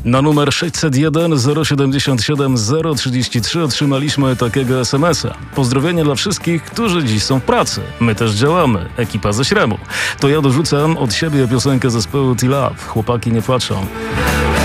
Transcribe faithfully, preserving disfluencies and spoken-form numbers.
Na numer sześćset jeden zero siedemdziesiąt siedem zero trzydzieści trzy otrzymaliśmy takiego es em es a. Pozdrowienia dla wszystkich, którzy dziś są w pracy. My też działamy. Ekipa ze Śremu. To ja dorzucam od siebie piosenkę zespołu T-Love. Chłopaki nie płaczą.